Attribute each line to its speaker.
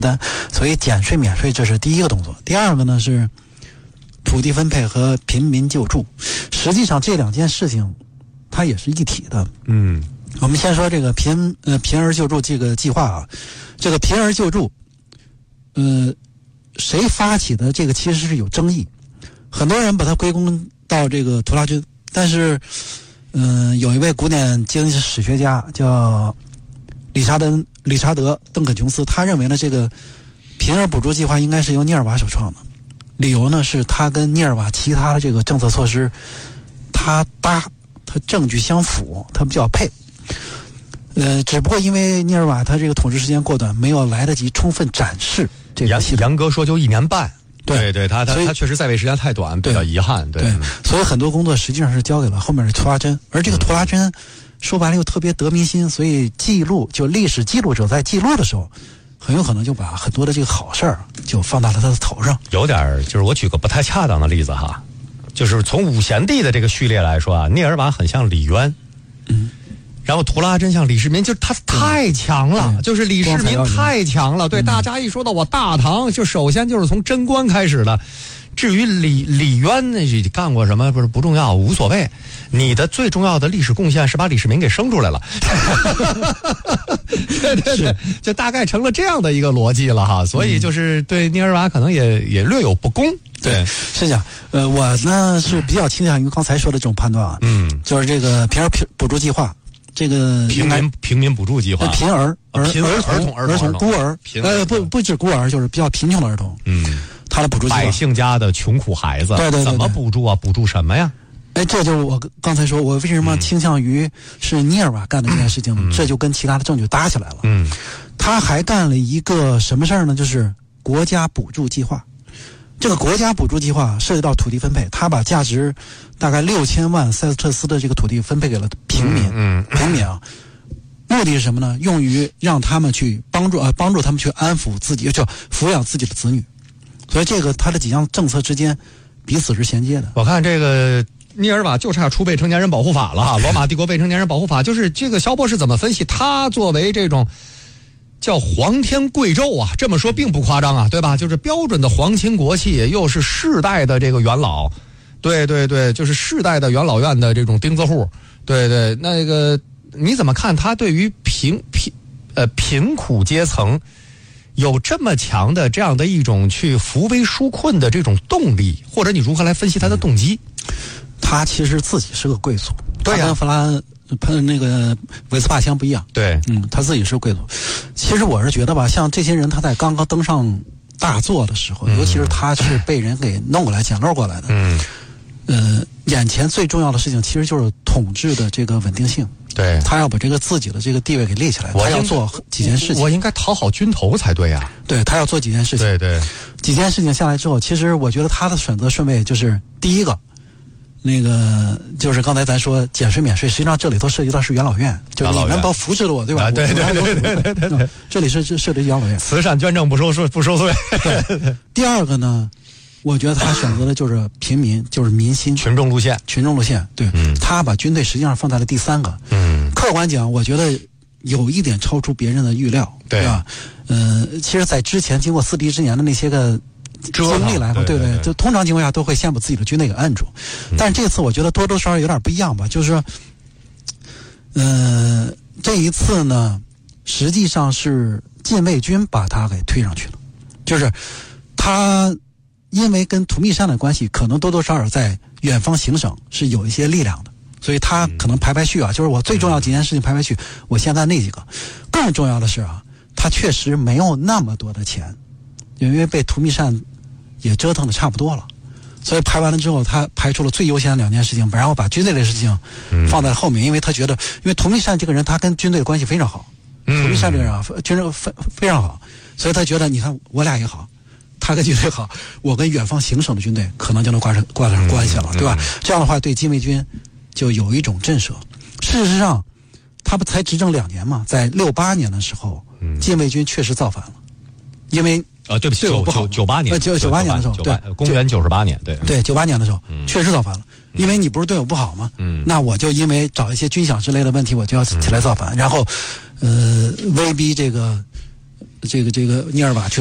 Speaker 1: 所以减税免税这是第一个动作。第二个呢是土地分配和贫民救助，实际上这两件事情它也是一体的。我们先说这个贫儿救助这个计划啊，这个贫儿救助，谁发起的这个其实是有争议，很多人把它归功到这个图拉均，但是有一位古典经济史学家叫理查德·邓肯琼斯，他认为呢这个贫儿补助计划应该是由涅尔瓦首创的，理由呢是他跟涅尔瓦其他的这个政策措施他证据相符，他比较配。只不过因为涅尔瓦他这个统治时间过短，没有来得及充分展示这个系统。
Speaker 2: 严格说就1年半。对，他确实在位时间太短，比较遗憾。对，
Speaker 1: 所以很多工作实际上是交给了后面的图拉真，而这个图拉真说白了又特别得民心，所以历史记录者在记录的时候，很有可能就把很多的这个好事儿就放到了他的头上。
Speaker 2: 有点就是我举个不太恰当的例子哈，就是从五贤帝的这个序列来说啊，涅尔瓦很像李渊。然后图拉真像李世民，就是他太强了，就是李世民太强了。对，大家一说到我大唐，就首先就是从贞观开始的。至于李渊那干过什么不重要，无所谓。你的最重要的历史贡献是把李世民给生出来了。对，就大概成了这样的一个逻辑了哈。所以就是对涅尔瓦可能也略有不公。对，
Speaker 1: 是这样。我呢是比较倾向于刚才说的这种判断啊。就是这个贫儿补助计划。这个
Speaker 2: 平民补助计划，
Speaker 1: 贫儿童孤儿，不止孤儿，就是比较贫穷的儿童。他的补助计划，
Speaker 2: 百姓家的穷苦孩子，
Speaker 1: 对，
Speaker 2: 怎么补助啊？补助什么呀？
Speaker 1: 这就是我刚才说，我为什么倾向于是涅尔瓦干的这件事情，这就跟其他的证据搭起来了。他还干了一个什么事儿呢？就是国家补助计划。这个国家补助计划涉及到土地分配，他把价值大概6000万塞斯特斯的这个土地分配给了平民。平民啊，目的是什么呢？用于让他们去帮助他们去安抚自己，就抚养自己的子女。所以这个他的几项政策之间彼此是衔接的。
Speaker 2: 我看这个涅尔瓦就差出未成年人保护法了哈，罗马帝国未成年人保护法，就是这个肖博士怎么分析？他作为这种叫皇天贵胄啊，这么说并不夸张啊，对吧？就是标准的皇亲国戚，又是世代的这个元老，对，就是世代的元老院的这种钉子户，对，那个你怎么看他对于贫苦阶层有这么强的这样的一种去扶危纾困的这种动力，或者你如何来分析他的动机？
Speaker 1: 他其实自己是个贵族，
Speaker 2: 对呀，
Speaker 1: 那个维斯帕乡不一样，
Speaker 2: 对，
Speaker 1: 他自己是贵族。其实我是觉得吧，像这些人他在刚刚登上大座的时候，尤其是他是被人给弄过来捡漏过来的，眼前最重要的事情其实就是统治的这个稳定性。
Speaker 2: 对，
Speaker 1: 他要把这个自己的这个地位给立起来，他要做几件事情。
Speaker 2: 我应该讨好军头才对呀。
Speaker 1: 对，他要做几件事情。对，几件事情下来之后，其实我觉得他的选择顺位就是第一个。那个就是刚才咱说减税免税，实际上这里头涉及到是养老院，就是你们都扶持了我，对吧？
Speaker 2: 对，
Speaker 1: 这里是涉及养老院，
Speaker 2: 慈善捐赠不收税。
Speaker 1: 第二个呢，我觉得他选择的就是平民，就是民心，
Speaker 2: 群众路线。
Speaker 1: 对，他把军队实际上放在了第三个。客观讲，我觉得有一点超出别人的预料，对吧？其实，在之前经过4敌之年的那些个经历来说，对，就通常情况下都会先把自己的军队给摁住，但是这次我觉得多多少少有点不一样吧，就是说，这一次呢，实际上是禁卫军把他给推上去了，就是他因为跟图密善的关系，可能多多少少在远方行省是有一些力量的，所以他可能排序啊，就是我最重要几件事情排序，我现在那几个，更重要的是啊，他确实没有那么多的钱，因为被图密善也折腾的差不多了，所以排完了之后，他排出了最优先的2件事情，然后把军队的事情放在后面，因为他觉得，因为图密善这个人他跟军队的关系非常好，图密善这个人啊，军队非常好，所以他觉得，你看我俩也好，他跟军队好，我跟远方行省的军队可能就能挂上关系了，对吧？这样的话，对禁卫军就有一种震慑。事实上，他不才执政2年嘛，在68年的时候，禁卫军确实造反了，因为
Speaker 2: 对不起，98年
Speaker 1: ，98年的时候，对，
Speaker 2: 公元98年，
Speaker 1: 对，98年的时候，确实造反了，因为你不是对我不好吗？那我就因为找一些军饷之类的问题，我就要起来造反，然后威逼这个这个涅尔瓦